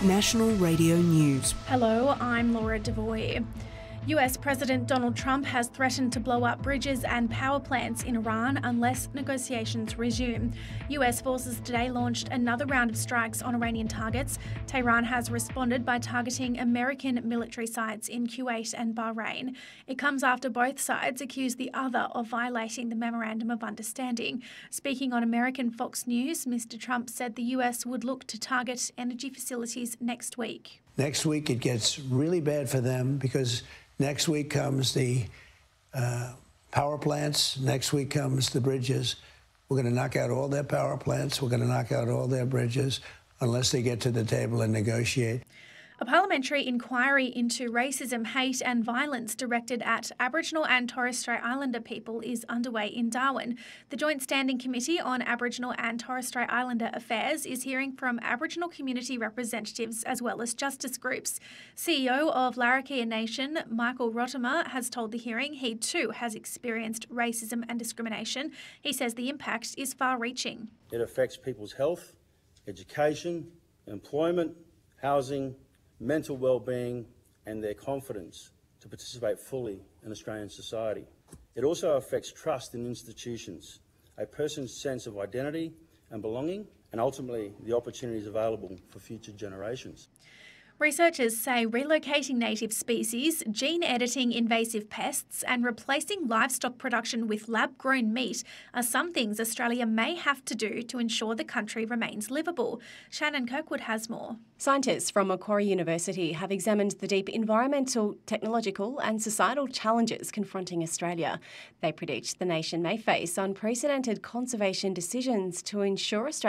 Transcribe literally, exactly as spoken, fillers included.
National Radio News. Hello, I'm Laura Devoy. U S President Donald Trump has threatened to blow up bridges and power plants in Iran unless negotiations resume. U S forces today launched another round of strikes on Iranian targets. Tehran has responded by targeting American military sites in Kuwait and Bahrain. It comes after both sides accused the other of violating the Memorandum of Understanding. Speaking on American Fox News, Mister Trump said the U S would look to target energy facilities next week. Next week it gets really bad for them because next week comes the uh, power plants. Next week comes the bridges. We're going to knock out all their power plants. We're going to knock out all their bridges unless they get to the table and negotiate. A parliamentary inquiry into racism, hate and violence directed at Aboriginal and Torres Strait Islander people is underway in Darwin. The Joint Standing Committee on Aboriginal and Torres Strait Islander Affairs is hearing from Aboriginal community representatives as well as justice groups. C E O of Larrakia Nation, Michael Rotimer, has told the hearing he too has experienced racism and discrimination. He says the impact is far-reaching. It affects people's health, education, employment, housing, mental well-being and their confidence to participate fully in Australian society. It also affects trust in institutions, a person's sense of identity and belonging, and ultimately the opportunities available for future generations. Researchers say relocating native species, gene editing invasive pests and replacing livestock production with lab-grown meat are some things Australia may have to do to ensure the country remains livable. Shannon Kirkwood has more. Scientists from Macquarie University have examined the deep environmental, technological and societal challenges confronting Australia. They predict the nation may face unprecedented conservation decisions to ensure Australia